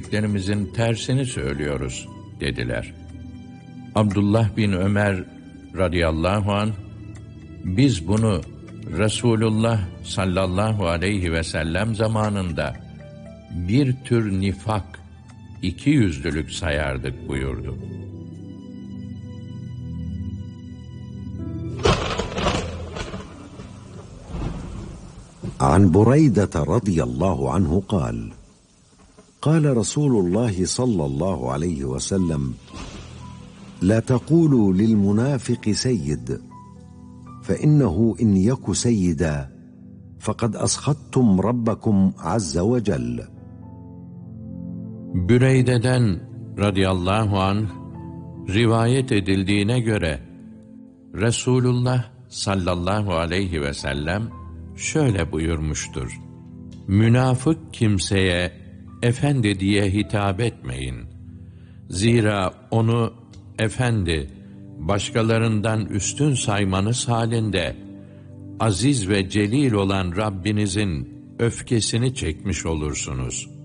söylediklerimizin tersini söylüyoruz dediler. Abdullah bin Ömer radıyallahu anh, biz bunu Resulullah sallallahu aleyhi ve sellem zamanında bir tür nifak, ikiyüzlülük sayardık buyurdu. عن بريدة رضي الله عنه قال قال رسول الله صلى الله عليه وسلم لا تقولوا للمنافق سيد فإنه إن يك سيدا فقد أسخطتم ربكم عز وجل. Büreyde'den radıyallahu anh rivayet edildiğine göre Resulullah sallallahu aleyhi ve sellem şöyle buyurmuştur: Münafık kimseye efendi diye hitap etmeyin. Zira onu efendi, başkalarından üstün saymanız halinde aziz ve celil olan Rabbinizin öfkesini çekmiş olursunuz.